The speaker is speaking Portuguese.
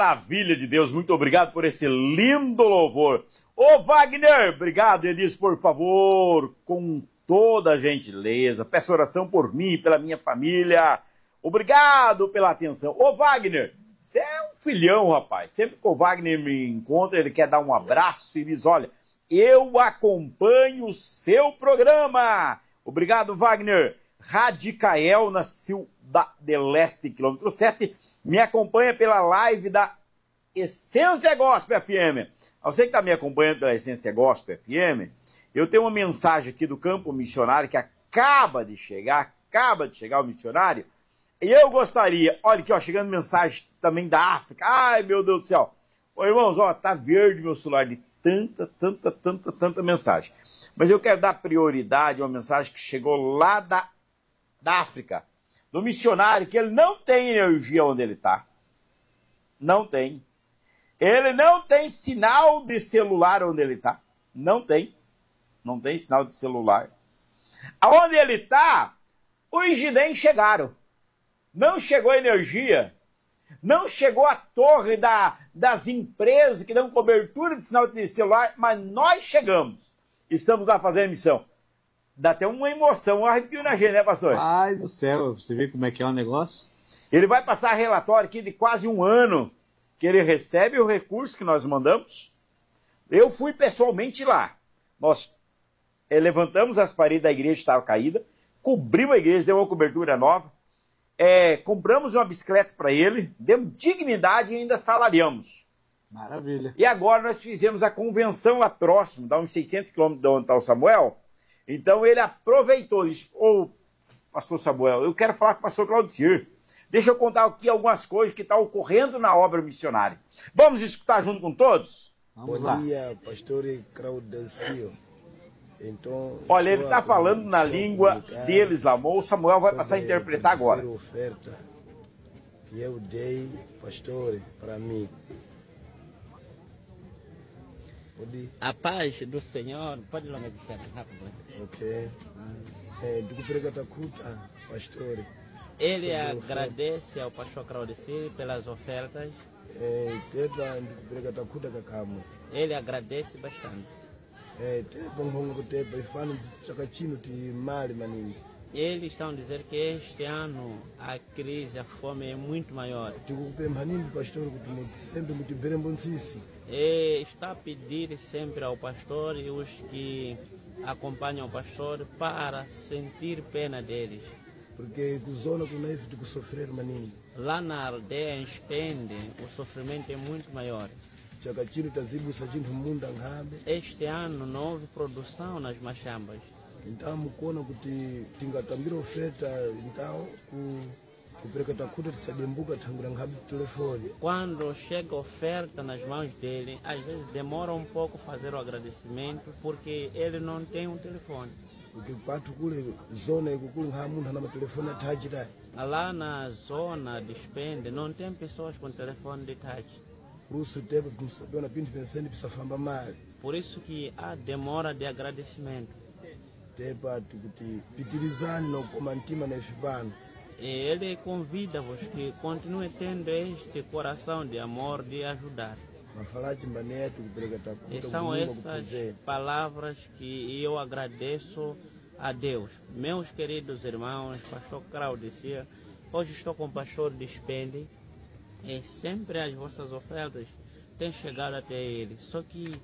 maravilha de Deus, muito obrigado por esse lindo louvor. Ô Wagner, obrigado, Elis, por favor, com toda a gentileza, peço oração por mim e pela minha família. Obrigado pela atenção. Ô Wagner, você é um filhão, rapaz. Sempre que o Wagner me encontra, ele quer dar um abraço e diz, olha, eu acompanho o seu programa. Obrigado, Wagner. Radicael nasceu de Leste, quilômetro 7, me acompanha pela live da Essência Gospel FM. Você que está me acompanhando pela Essência Gospel FM, eu tenho uma mensagem aqui do campo missionário que acaba de chegar o missionário, e eu gostaria, olha aqui, ó, chegando mensagem também da África. Ai, meu Deus do céu. Ô, irmãos, ó, tá verde meu celular de tanta mensagem. Mas eu quero dar prioridade a uma mensagem que chegou lá da África, do missionário, que ele não tem energia onde ele está. Não tem. Ele não tem sinal de celular onde ele está. Não tem. Não tem sinal de celular. Aonde ele está, os Gidem chegaram. Não chegou energia. Não chegou a torre das empresas que dão cobertura de sinal de celular, mas nós chegamos. Estamos lá fazendo missão. Dá até uma emoção, um arrepio na gente, né, pastor? Ai do céu, você vê como é que é o negócio? Ele vai passar relatório aqui de quase um ano que ele recebe o recurso que nós mandamos. Eu fui pessoalmente lá. Nós levantamos as paredes da igreja que estava caída, cobrimos a igreja, deu uma cobertura nova, compramos uma bicicleta para ele, demos dignidade e ainda salariamos. Maravilha. E agora nós fizemos a convenção lá próximo, dá uns 600 quilômetros de onde está o Samuel. Então ele aproveitou, disse, ô, pastor Samuel, eu quero falar com o pastor Claudicir. Deixa eu contar aqui algumas coisas que estão ocorrendo na obra missionária. Vamos escutar junto com todos? Vamos lá. Bom dia, pastor Claudicir. Então, olha, ele está falando na língua deles lá, o Samuel vai passar a interpretar agora. Oferta que eu dei, pastor, para mim. A paz do Senhor, pode ir logo dizer rápido. Ok. Do que takuta, pastor. Ele agradece ao pastor Claudicir pelas ofertas. Ele agradece bastante. Eles estão dizendo que este ano a crise, a fome é muito maior. E está a pedir sempre ao pastor e os que acompanham o pastor para sentir pena deles. Porque sofrer, maninho. Lá na aldeia em Spende, o sofrimento é muito maior. Este ano não houve produção nas machambas. Então, quando tinha oferta, então, quando chega oferta nas mãos dele, às vezes demora um pouco fazer o agradecimento porque ele não tem um telefone. Lá na zona de Spende não tem pessoas com telefone de touch. Por isso que há demora de agradecimento. E ele convida-vos que continue tendo este coração de amor de ajudar. E são essas palavras que eu agradeço a Deus. Meus queridos irmãos, pastor Claudicir, hoje estou com o pastor de Spende e sempre as vossas ofertas têm chegado até ele. Só que